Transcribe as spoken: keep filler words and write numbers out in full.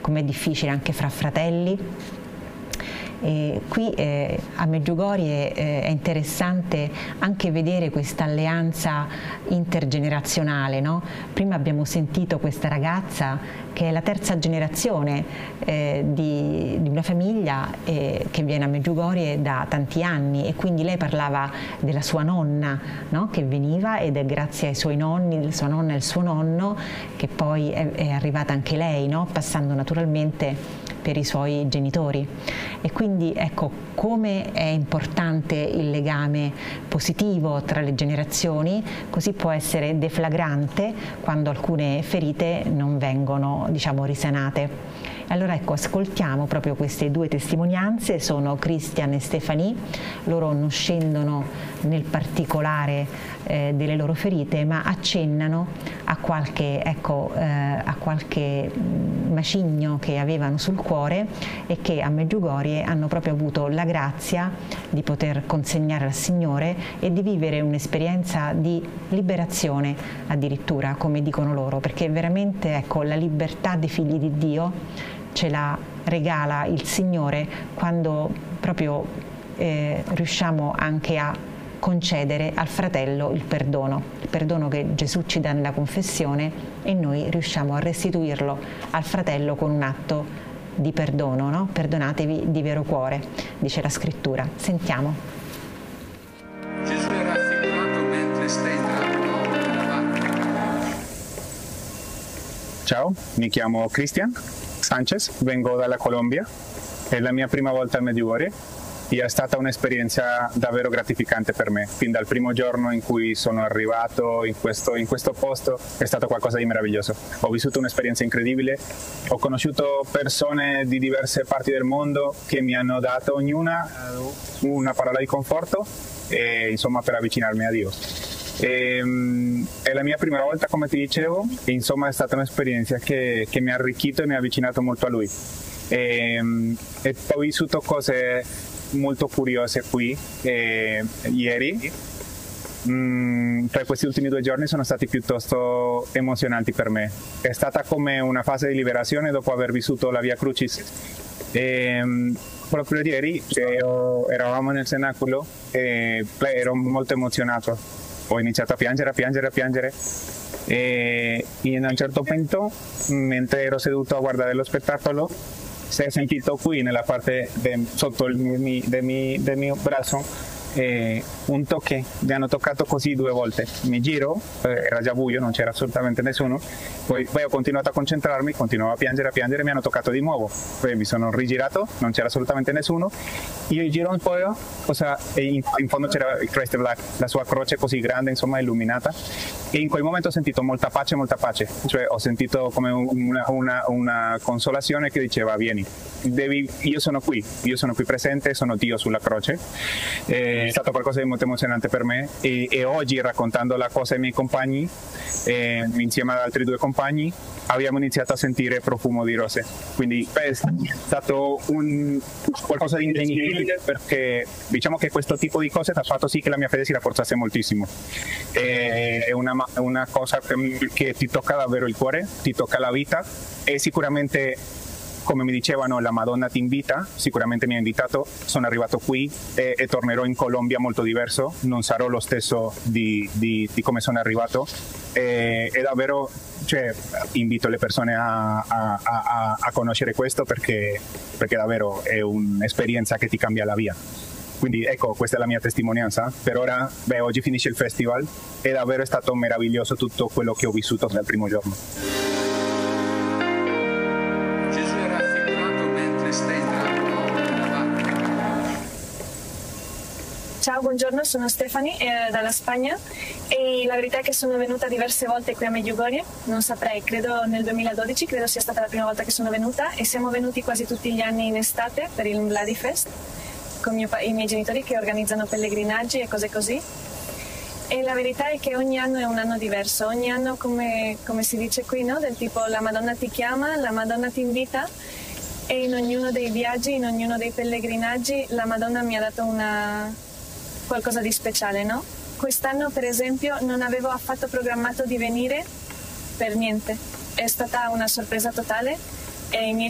com'è difficile anche fra fratelli. E qui eh, a Medjugorje eh, è interessante anche vedere questa alleanza intergenerazionale, no? Prima abbiamo sentito questa ragazza che è la terza generazione eh, di, di una famiglia eh, che viene a Medjugorje da tanti anni, e quindi lei parlava della sua nonna, no? Che veniva, ed è grazie ai suoi nonni, la sua nonna e il suo nonno, che poi è, è arrivata anche lei, no? Passando naturalmente per i suoi genitori. E quindi ecco come è importante il legame positivo tra le generazioni, così può essere deflagrante quando alcune ferite non vengono, diciamo, risanate. Allora ecco, ascoltiamo proprio queste due testimonianze, sono Christian e Stephanie, loro non scendono nel particolare eh, delle loro ferite, ma accennano a qualche, ecco, eh, a qualche macigno che avevano sul cuore e che a Medjugorje hanno proprio avuto la grazia di poter consegnare al Signore e di vivere un'esperienza di liberazione addirittura, come dicono loro, perché veramente ecco, la libertà dei figli di Dio ce la regala il Signore quando proprio eh, riusciamo anche a concedere al fratello il perdono, il perdono che Gesù ci dà nella confessione, e noi riusciamo a restituirlo al fratello con un atto di perdono, no? Perdonatevi di vero cuore, dice la Scrittura. Sentiamo. Gesù era raffigurato mentre stai entrando nella barca. Ciao, mi chiamo Christian Sanchez, vengo dalla Colombia, è la mia prima volta a Medjugorje e è stata un'esperienza davvero gratificante per me. Fin dal primo giorno in cui sono arrivato in questo, in questo posto è stato qualcosa di meraviglioso. Ho vissuto un'esperienza incredibile, ho conosciuto persone di diverse parti del mondo che mi hanno dato ognuna una parola di conforto e, insomma, per avvicinarmi a Dio. E, um, è la mia prima volta, come ti dicevo, e insomma è stata un'esperienza che, che mi ha arricchito e mi ha avvicinato molto a Lui. E, um, e ho vissuto cose molto curiose qui e, ieri. Mm, per questi ultimi due giorni sono stati piuttosto emozionanti per me. È stata come una fase di liberazione dopo aver vissuto la Via Crucis. E, um, proprio ieri ero, eravamo nel cenacolo e ero molto emozionato. Ho iniziato a piangere, a piangere, a piangere e in un certo punto, mentre ero seduto a guardare lo spettacolo, si è sentito qui nella parte de, sotto il mi, de mi, del mio braccio eh, un tocche, mi hanno toccato così due volte. Mi giro, eh, era già buio, non c'era assolutamente nessuno, poi, poi ho continuato a concentrarmi, continuavo a piangere, a piangere, mi hanno toccato di nuovo, poi mi sono rigirato, non c'era assolutamente nessuno, io giro un po', cosa, e in, in fondo c'era il Christ Black, la sua croce così grande, insomma, illuminata, e in quel momento ho sentito molta pace, molta pace, cioè ho sentito come una, una, una consolazione che diceva vieni, devi, io sono qui, io sono qui presente, sono Dio sulla croce. Eh, è stato qualcosa di molto emozionante per me e, e oggi, raccontando la cosa ai miei compagni, eh, insieme ad altri due compagni, abbiamo iniziato a sentire profumo di rose, quindi è stato un, qualcosa di incredibile, perché diciamo che questo tipo di cose ha fatto sì che la mia fede si rafforzasse moltissimo. E, è una, una cosa che ti tocca davvero il cuore, ti tocca la vita, e sicuramente, come mi dicevano, la Madonna ti invita, sicuramente mi ha invitato, sono arrivato qui e, e tornerò in Colombia molto diverso, non sarò lo stesso di, di, di come sono arrivato, e, e davvero, cioè, invito le persone a, a, a, a conoscere questo, perché, perché davvero è un'esperienza che ti cambia la vita. Quindi ecco, questa è la mia testimonianza. Per ora, beh, oggi finisce il festival e davvero è stato meraviglioso tutto quello che ho vissuto dal primo giorno. Ciao, buongiorno, sono Stephanie eh, dalla Spagna e la verità è che sono venuta diverse volte qui a Medjugorje, non saprei, credo nel duemiladodici, credo sia stata la prima volta che sono venuta, e siamo venuti quasi tutti gli anni in estate per il Mladi Fest con mio, i miei genitori che organizzano pellegrinaggi e cose così. E la verità è che ogni anno è un anno diverso, ogni anno, come, come si dice qui, no? Del tipo la Madonna ti chiama, la Madonna ti invita, e in ognuno dei viaggi, in ognuno dei pellegrinaggi la Madonna mi ha dato una... qualcosa di speciale, no? Quest'anno, per esempio, non avevo affatto programmato di venire per niente. È stata una sorpresa totale e i miei